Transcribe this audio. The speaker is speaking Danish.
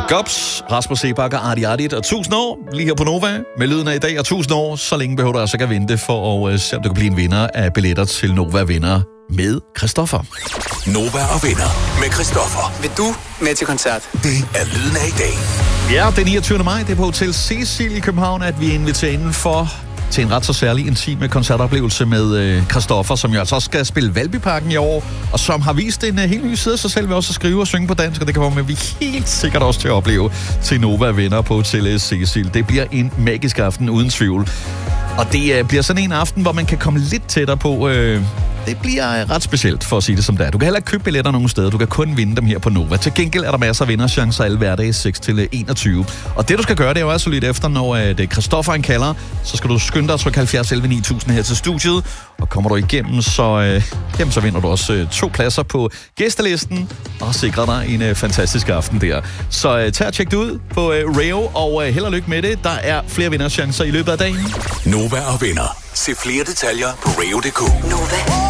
Gops, Rasmus Sebak og Arti Artit og 1000 år lige her på Nova med lyden af i dag. Og 1000 år, så længe behøver du altså ikke at vente for at se, om du kan blive en vinder af billetter til Nova Vinder med Christoffer. Nova og Vinder med Christoffer. Vil du med til koncert? Det er lyden af i dag. Ja, den 29. maj, det er på Hotel Cecil i København, at vi inviterer indenfor til en ret så særlig intime koncertoplevelse med Christoffer, som jo altså også skal spille Valbyparken i år, og som har vist en helt ny side af sig selv ved også at skrive og synge på dansk, og det kommer vi helt sikkert også til at opleve til Nova Vinder på Hotel Cecil. Det bliver en magisk aften uden tvivl. Og det bliver sådan en aften, hvor man kan komme lidt tættere på. Det bliver ret specielt, for at sige det som det er. Du kan heller ikke købe billetter nogen steder. Du kan kun vinde dem her på Nova. Til gengæld er der masser af vinderchancer alle hverdage 6-21. Og det, du skal gøre, det er jo altså lidt efter, når det er Christoffer, han kalder. Så skal du skynde dig at trykke 70 11 9000 her til studiet. Og kommer du igennem, så vinder du også 2 pladser på gæstelisten. Og sikrer dig en fantastisk aften der. Så tag og tjek det ud på Rayo, og held og lykke med det. Der er flere vinderchancer i løbet af dagen. Nova og Vinder. Se flere detaljer på rayo.dk. Nova.